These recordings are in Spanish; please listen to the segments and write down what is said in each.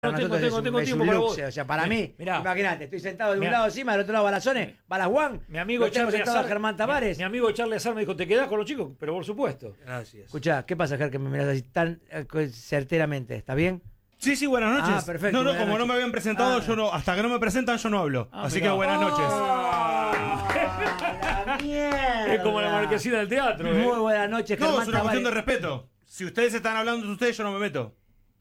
No, tengo tiempo para vos. O sea, para mí, mirá, imagínate, estoy sentado de un lado encima, del otro lado Balazones, Balaguán, mi amigo Charles sentado Azar, a Germán Tavares. Mi amigo Charles Azar me dijo, ¿te quedás con los chicos? Pero por supuesto. Gracias. Escuchá, ¿qué pasa, Ger, que me mirás así tan certeramente? ¿Está bien? Sí, buenas noches. Ah, perfecto. No, buenas como noches. no me habían presentado, yo no, hasta que no me presentan yo no hablo. Así mirá. que buenas noches. La mierda. Es como la marquesina del teatro. Muy buenas noches, No, Germán es una cuestión de Tavares. respeto. Si ustedes están hablando de ustedes, yo no me meto.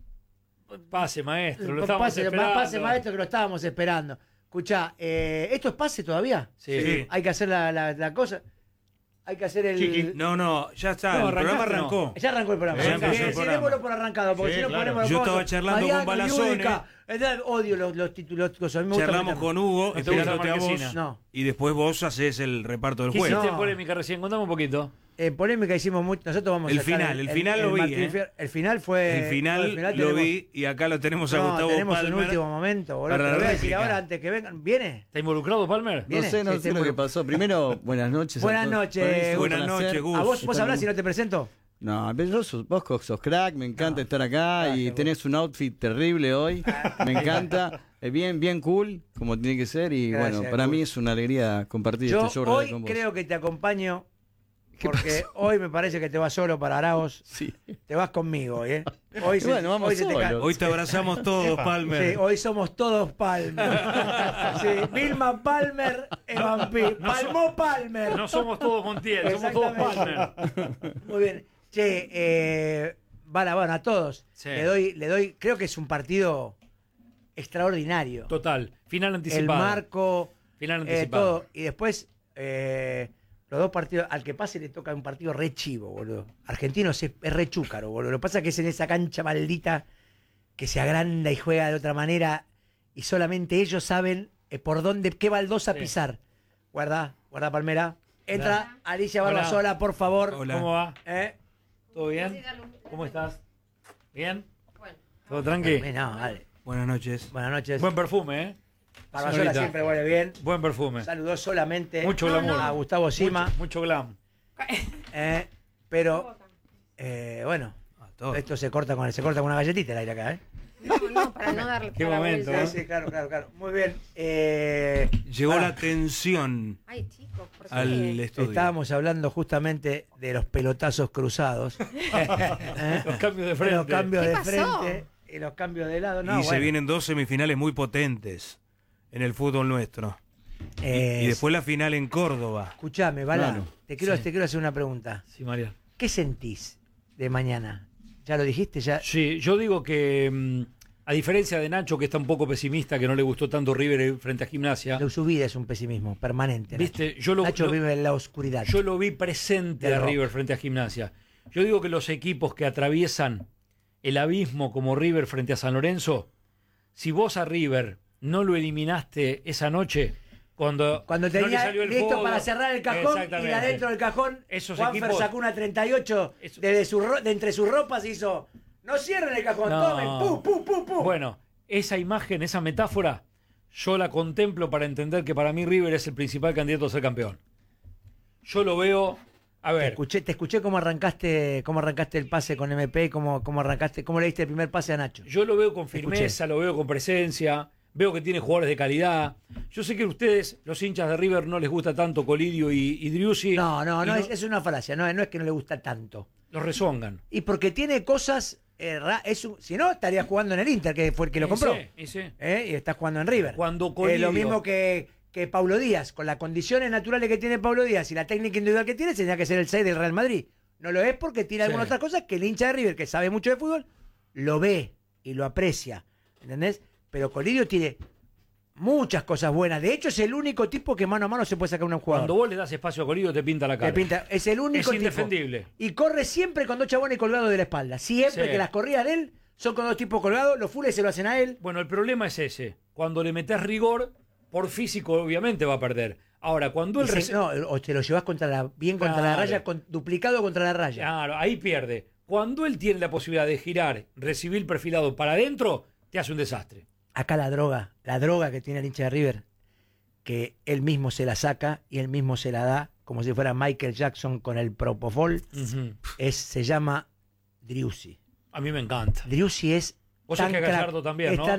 Pase, maestro, lo estamos esperando. Pase, maestro, que lo estábamos esperando. Escuchá, ¿esto es pase todavía? Sí. Hay que hacer la cosa. Hay que hacer el... Chiqui. No, ya está, No, el programa arrancaste, arrancó. Ya arrancó el programa. Ya empezó el programa. Démoslo por arrancado, porque Sí, si no claro. ponemos los Yo cosas. estaba charlando con Balazones. Yudica. Odio los títulos. A mí me gusta Charlamos meterme. con Hugo, ¿No te gusta la esperándote a vos, marquesina? No. y después vos haces el reparto del ¿Qué juego. hiciste No. polémica recién? Contame un poquito. En polémica hicimos mucho. Nosotros vamos El a sacar final, el final lo vi, Martín Fierro. El final fue. El final lo tenemos- vi y acá lo tenemos a No, Gustavo tenemos Palmer. un último momento, boludo. para Te la lo voy a decir réplica. ahora antes que vengan. ¿Viene? ¿Está involucrado, Palmer? Viene. No sé Sí, lo bueno. que pasó. Primero, buenas noches. Buenas a todos. noches. Para mí es un Buenas placer. noches, Gus. ¿A vos Está hablás muy- si no te presento? No, pero vos sos crack, me encanta estar acá y seguro. tenés un outfit terrible hoy. Me encanta. Bien cool, como tiene que ser. Y Gracias, bueno, para Gus. mí es una alegría compartir Yo este show radial hoy con vos. creo que te acompaño. ¿Qué Porque pasó? hoy me parece que te vas solo para Araos. Sí. Te vas conmigo hoy, ¿eh? Hoy Y bueno, vamos hoy se te cae. solos. Hoy te abrazamos todos, Palmer. Sí, hoy somos todos Palmer. Sí, Vilma Palmer, Evan Pi. Palmó Palmer. No somos todos Montiel, somos todos Palmer. Muy bien. Che, bueno, a todos. Sí. Le doy, creo que es un partido extraordinario. Total. Final El anticipado. marco, Final anticipado. todo. Y después, los dos partidos, al que pase le toca un partido re chivo, boludo. Argentinos es re chúcaro, boludo. Lo que pasa es que es en esa cancha maldita que se agranda y juega de otra manera y solamente ellos saben por dónde, qué baldosa pisar. Guarda, Palmera. Entra Alicia Hola. Barbasola, por favor. Hola. ¿Cómo va? ¿Eh? ¿Todo bien? ¿Cómo estás? ¿Bien? ¿Todo tranqui? No, dale. Buenas noches. Buenas noches. Buen perfume, ¿eh? Barbasola Señorita. siempre huele bien. Buen perfume. Saludó solamente Mucho glamour. a Gustavo Sima. Mucho glam. Pero, bueno, A todos. esto se corta con una galletita el aire acá, ¿eh? No, para no darle Qué toda la momento, vuelta. Sí, claro. Muy bien. Llegó pará. la tensión Ay, chicos, ¿por qué? al estudio. Estábamos hablando justamente de los pelotazos cruzados. Los cambios de frente. Los cambios ¿Qué de pasó? frente y los cambios de lado. Y No, se bueno, vienen dos semifinales muy potentes en el fútbol nuestro. Y después la final en Córdoba. Escuchame, Bala, Claro. te quiero hacer una pregunta. Sí, María. ¿Qué sentís de mañana? ¿Ya lo dijiste? ¿Ya? Sí, yo digo que, a diferencia de Nacho, que está un poco pesimista, que no le gustó tanto River frente a Gimnasia, Su vida es un pesimismo permanente. viste, Nacho vive en la oscuridad. yo lo vi presente Del a rock. River frente a Gimnasia. Yo digo que los equipos que atraviesan el abismo como River frente a San Lorenzo, si vos a River no lo eliminaste esa noche, cuando Cuando no le tenía salió el listo fútbol, para cerrar el cajón y exactamente. de adentro del cajón, Esos Juanfer equipos- sacó una 38 Eso- de entre sus ropas y hizo, no cierren el cajón, No. tomen, pum. Bueno, esa imagen, esa metáfora, yo la contemplo para entender que para mí River es el principal candidato a ser campeón. Yo lo veo, a Te ver, escuché cómo arrancaste el pase con MP, cómo le diste el primer pase a Nacho. yo lo veo con Escuché. firmeza, lo veo con presencia, veo que tiene jugadores de calidad. Yo sé que a ustedes, los hinchas de River, no les gusta tanto Colidio y Driussi. No, y es una falacia, no es que no le gusta tanto. los rezongan. Y porque tiene cosas, si no, estaría jugando en el Inter, que fue el que lo compró. Y sí. Y está jugando en River. Cuando Lo Colidio- mismo que Paulo Díaz, con las condiciones naturales que tiene Paulo Díaz y la técnica individual que tiene, tendría que ser el 6 del Real Madrid. No lo es porque tiene algunas otras cosas que el hincha de River, que sabe mucho de fútbol, lo ve y lo aprecia. ¿Entendés? Pero Colidio tiene muchas cosas buenas. De hecho, es el único tipo que mano a mano se puede sacar a un jugador. Cuando vos le das espacio a Colidio, te pinta la cara. Es el único Es tipo. indefendible. Y corre siempre con dos chabones colgados de la espalda. Siempre Sí. que las corridas de él son con dos tipos colgados, los fules se lo hacen a él. Bueno, el problema es ese. Cuando le metés rigor, por físico obviamente va a perder. Ahora, cuando el No, o te lo llevas contra la Claro. raya, duplicado contra la raya. Claro, ahí pierde. Cuando él tiene la posibilidad de girar, recibir perfilado para adentro, te hace un desastre. Acá la droga que tiene el hincha de River, que él mismo se la saca y él mismo se la da, como si fuera Michael Jackson con el Propofol, Ujú. se llama Driussi. A mí me encanta. Driussi es Vos sabés que Gallardo también, ¿no?